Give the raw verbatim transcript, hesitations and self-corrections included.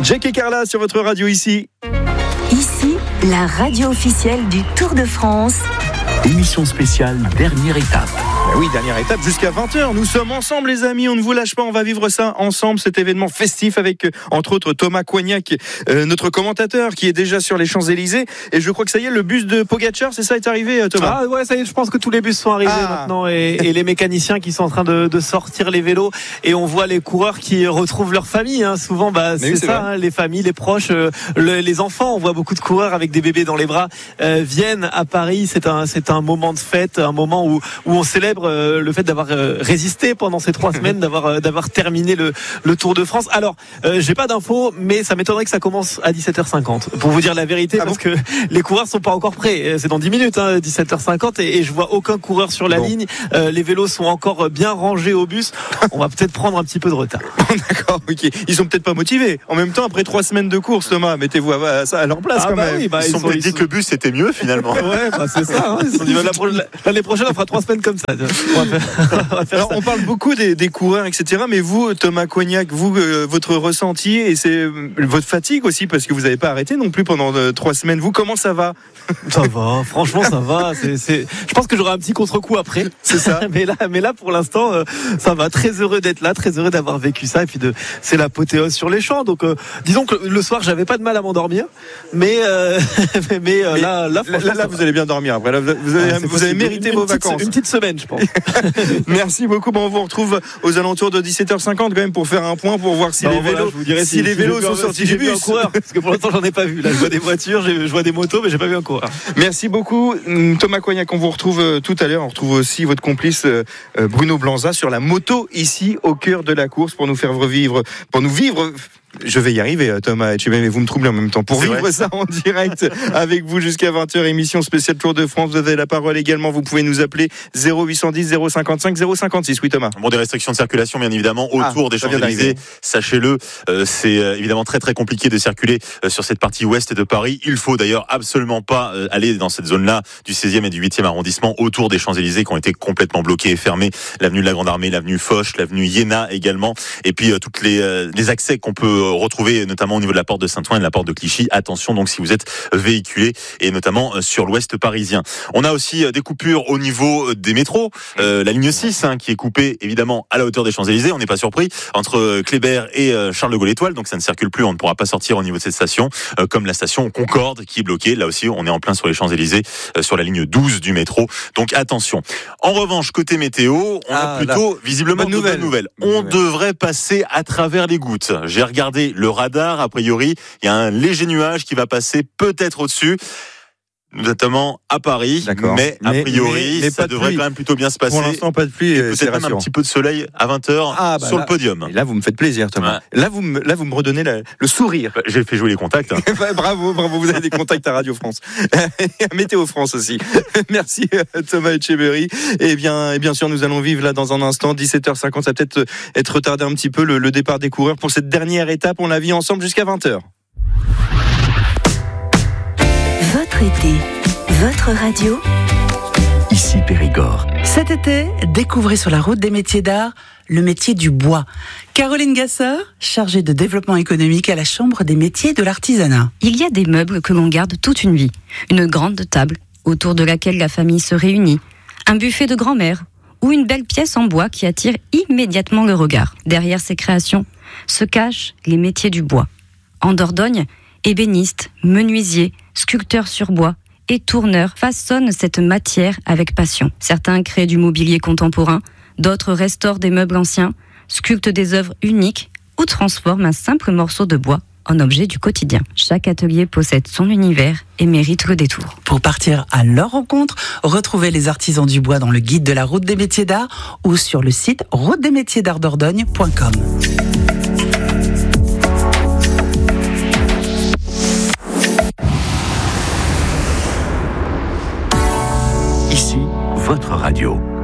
Jack et Carla sur votre radio ici. Ici, la radio officielle du Tour de France. Émission spéciale, dernière étape. Ben oui, dernière étape jusqu'à vingt heures. Nous sommes ensemble les amis, on ne vous lâche pas, on va vivre ça ensemble, cet événement festif avec euh, entre autres Thomas Coignac, euh, notre commentateur qui est déjà sur les Champs-Élysées. Et je crois que ça y est, le bus de Pogacar, c'est ça, est arrivé euh, Thomas? Ah ouais, ça y est, je pense que tous les bus sont arrivés ah. maintenant et, et les mécaniciens qui sont en train de, de sortir les vélos et on voit les coureurs qui retrouvent leur famille. Hein. Souvent, bah, c'est, oui, c'est ça, hein, les familles, les proches, euh, le, les enfants. On voit beaucoup de coureurs avec des bébés dans les bras euh, viennent à Paris. C'est un, c'est un moment de fête, un moment où, où on célèbre euh, le fait d'avoir résisté pendant ces trois semaines, d'avoir d'avoir terminé le, le Tour de France. Alors, euh, j'ai pas d'infos, mais ça m'étonnerait que ça commence à dix-sept heures cinquante. Pour vous dire la vérité, ah parce bon que les coureurs sont pas encore prêts. C'est dans dix minutes, hein, dix-sept heures cinquante, et, et je vois aucun coureur sur la bon. ligne. Euh, les vélos sont encore bien rangés au bus. On va peut-être prendre un petit peu de retard. D'accord, ok. Ils sont peut-être pas motivés. En même temps, après trois semaines de course, Thomas, mettez-vous à, ça à leur place ah quand bah même. Oui, bah, ils, ils sont peut-être dit que le bus c'était mieux finalement. Ouais, bah c'est ça. Hein. Ils se sont dit, bah, l'année prochaine, on fera trois semaines comme ça. On va faire... Alors, on parle beaucoup des, des coureurs, et cetera. Mais vous, Thomas Coignac, vous, euh, votre ressenti et c'est euh, votre fatigue aussi, parce que vous n'avez pas arrêté non plus pendant euh, trois semaines. Vous, comment ça va? Ça va, franchement, ça va. C'est, c'est... Je pense que j'aurai un petit contre-coup après. C'est ça. mais là, mais là, pour l'instant, euh, ça va. Très heureux d'être là, très heureux d'avoir vécu ça. Et puis de, c'est l'apothéose sur les champs. Donc, euh, disons que le soir, j'avais pas de mal à m'endormir, mais, euh, mais, mais, euh, mais là, là, là, là vous allez bien dormir. Après, là, vous avez, ah, vous avez mérité une, vos une petite, vacances. Une petite semaine, je pense. Merci beaucoup. Bon, on vous retrouve aux alentours de dix-sept heures cinquante quand même pour faire un point, pour voir si non, les voilà, vélos, je vous dirais si, si les si vélos sont un, sortis si du bus. Un coureur, parce que pour l'instant, j'en ai pas vu. Là, je vois des voitures, je vois des motos, mais j'ai pas vu un coureur. Merci beaucoup, Thomas Coignac. On vous retrouve tout à l'heure. On retrouve aussi votre complice Bruno Blanza sur la moto ici au cœur de la course pour nous faire revivre, pour nous vivre. Je vais y arriver, Thomas, mais vous me troublez en même temps. Pour c'est vivre vrai. ça en direct avec vous jusqu'à vingt heures, émission spéciale Tour de France. Vous avez la parole également. Vous pouvez nous appeler zéro huit cent dix zéro cinquante-cinq zéro cinquante-six. Oui, Thomas. Bon, des restrictions de circulation, bien évidemment, autour ah, des Champs-Élysées. Sachez-le, euh, c'est euh, évidemment très très compliqué de circuler euh, sur cette partie ouest de Paris. Il faut d'ailleurs absolument pas euh, aller dans cette zone-là du seizième et du huitième arrondissement autour des Champs-Élysées qui ont été complètement bloqués et fermés. L'avenue de la Grande Armée, l'avenue Foch, l'avenue Iéna également. Et puis euh, toutes les, euh, les accès qu'on peut euh, retrouver, notamment au niveau de la porte de Saint-Ouen et de la porte de Clichy. Attention donc si vous êtes véhiculé et notamment sur l'ouest parisien. On a aussi des coupures au niveau des métros. Euh, la ligne six hein, qui est coupée évidemment à la hauteur des Champs-Élysées. On n'est pas surpris entre Kléber et Charles de Gaulle Étoile. Donc ça ne circule plus. On ne pourra pas sortir au niveau de cette station. Euh, comme la station Concorde qui est bloquée. Là aussi on est en plein sur les Champs-Élysées euh, sur la ligne douze du métro. Donc attention. En revanche côté météo, on ah, a plutôt là, visiblement bonne de nouvelle. bonnes nouvelles. Bonne on nouvelle. devrait passer à travers les gouttes. J'ai regardé le radar. A priori, il y a un léger nuage qui va passer peut-être au-dessus, notamment à Paris. D'accord. Mais a priori, mais, mais ça devrait quand même plutôt bien se passer. Pour l'instant, pas de pluie. Et peut-être même un petit peu de soleil à vingt heures ah, bah sur là, le podium. Là, vous me faites plaisir, Thomas. Ouais. Là, vous me, là, vous me redonnez la, le sourire. Bah, j'ai fait jouer les contacts. Hein. bravo, bravo. Vous avez des contacts à Radio France. Et à Météo France aussi. Merci, Thomas Etcheverry. Et bien, et bien sûr, nous allons vivre là dans un instant, dix-sept heures cinquante. Ça va peut-être être retardé un petit peu le, le départ des coureurs pour cette dernière étape. On la vit ensemble jusqu'à vingt heures. Votre été, votre radio. Ici Périgord. Cet été, découvrez sur la route des métiers d'art le métier du bois. Caroline Gasseur, chargée de développement économique à la Chambre des métiers de l'artisanat. Il y a des meubles que l'on garde toute une vie. Une grande table autour de laquelle la famille se réunit. Un buffet de grand-mère ou une belle pièce en bois qui attire immédiatement le regard. Derrière ces créations se cachent les métiers du bois. En Dordogne, ébénistes, menuisiers, sculpteurs sur bois et tourneurs façonnent cette matière avec passion. Certains créent du mobilier contemporain, d'autres restaurent des meubles anciens, sculptent des œuvres uniques ou transforment un simple morceau de bois en objet du quotidien. Chaque atelier possède son univers et mérite le détour. Pour partir à leur rencontre, retrouvez les artisans du bois dans le guide de la route des métiers d'art ou sur le site route des métiers d'art dordogne point com. Ici, votre radio.